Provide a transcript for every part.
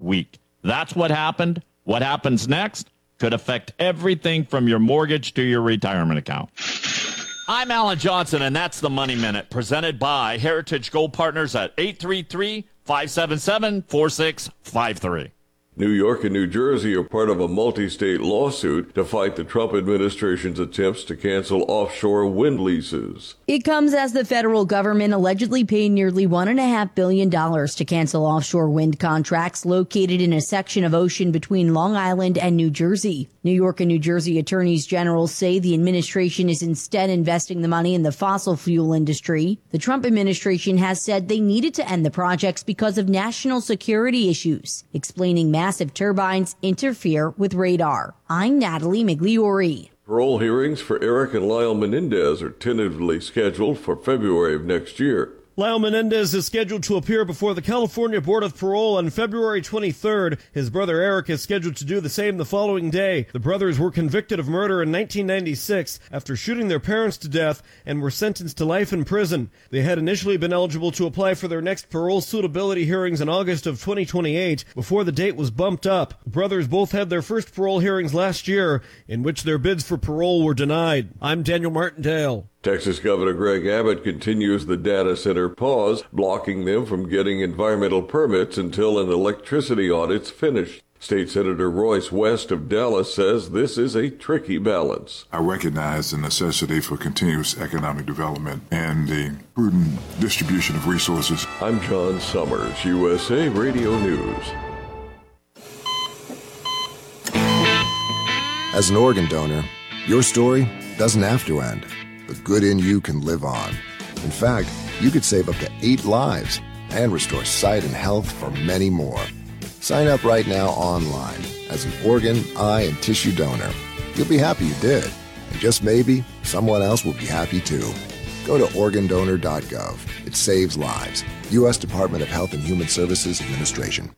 week. That's what happened. What happens next could affect everything from your mortgage to your retirement account. I'm Alan Johnson, and that's the Money Minute, presented by Heritage Gold Partners at 833-577-4653. New York and New Jersey are part of a multi-state lawsuit to fight the Trump administration's attempts to cancel offshore wind leases. It comes as the federal government allegedly paid nearly $1.5 billion to cancel offshore wind contracts located in a section of ocean between Long Island and New Jersey. New York and New Jersey attorneys general say the administration is instead investing the money in the fossil fuel industry. The Trump administration has said they needed to end the projects because of national security issues, explaining massive turbines interfere with radar. I'm Natalie Migliori. Parole hearings for Eric and Lyle Menendez are tentatively scheduled for February of next year. Lyle Menendez is scheduled to appear before the California Board of Parole on February 23rd. His brother Eric is scheduled to do the same the following day. The brothers were convicted of murder in 1996 after shooting their parents to death and were sentenced to life in prison. They had initially been eligible to apply for their next parole suitability hearings in August of 2028 before the date was bumped up. The brothers both had their first parole hearings last year, in which their bids for parole were denied. I'm Daniel Martindale. Texas Governor Greg Abbott continues the data center pause, blocking them from getting environmental permits until an electricity audit's finished. State Senator Royce West of Dallas says this is a tricky balance. I recognize the necessity for continuous economic development and the prudent distribution of resources. I'm John Summers, USA Radio News. As an organ donor, your story doesn't have to end. The good in you can live on. In fact, you could save up to 8 lives and restore sight and health for many more. Sign up right now online as an organ, eye, and tissue donor. You'll be happy you did. And just maybe, someone else will be happy too. Go to organdonor.gov. It saves lives. U.S. Department of Health and Human Services Administration.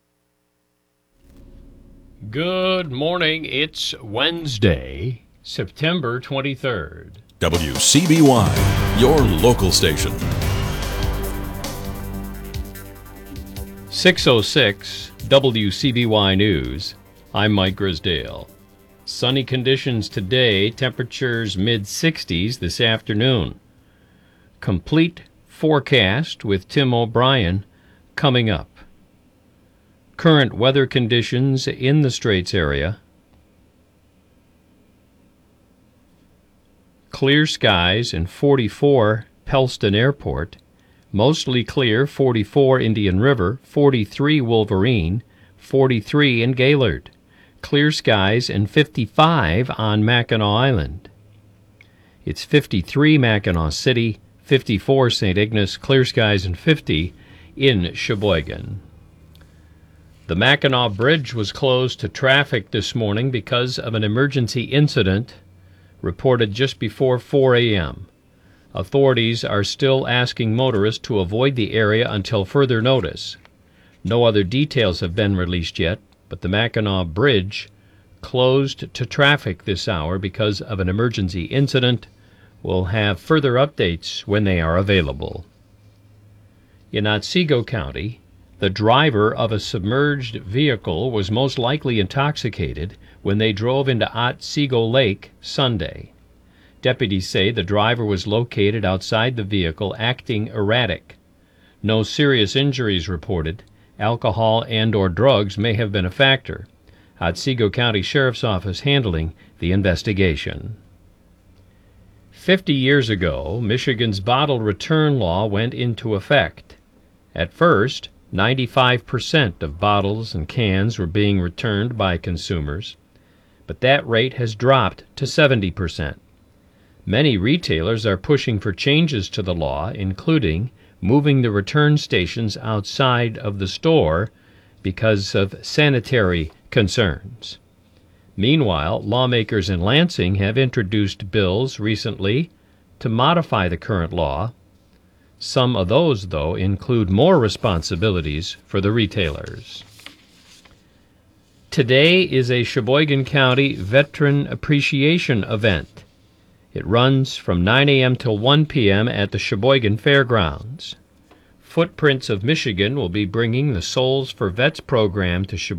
Good morning. It's Wednesday, September 23rd. WCBY, your local station. 6:06 WCBY News. I'm Mike Grisdale. Sunny conditions today, temperatures mid-60s this afternoon. Complete forecast with Tim O'Brien coming up. Current weather conditions in the Straits area. Clear skies in 44 Pellston Airport, mostly clear 44 Indian River, 43 Wolverine, 43 in Gaylord. Clear skies in 55 on Mackinac Island. It's 53 Mackinac City, 54 St. Ignace, clear skies and 50 in Sheboygan. The Mackinac Bridge was closed to traffic this morning because of an emergency incident reported just before 4 a.m. Authorities are still asking motorists to avoid the area until further notice. No other details have been released yet, but the Mackinac Bridge closed to traffic this hour because of an emergency incident. We'll have further updates when they are available. In Otsego County, the driver of a submerged vehicle was most likely intoxicated when they drove into Otsego Lake Sunday. Deputies say the driver was located outside the vehicle acting erratic. No serious injuries reported. Alcohol and/or drugs may have been a factor. Otsego County Sheriff's Office handling the investigation. 50 years ago, Michigan's bottle return law went into effect. At first, 95% of bottles and cans were being returned by consumers, but that rate has dropped to 70%. Many retailers are pushing for changes to the law, including moving the return stations outside of the store because of sanitary concerns. Meanwhile, lawmakers in Lansing have introduced bills recently to modify the current law. Some of those, though, include more responsibilities for the retailers. Today is a Sheboygan County Veteran Appreciation event. It runs from 9 a.m. till 1 p.m. at the Sheboygan Fairgrounds. Footprints of Michigan will be bringing the Souls for Vets program to Sheboygan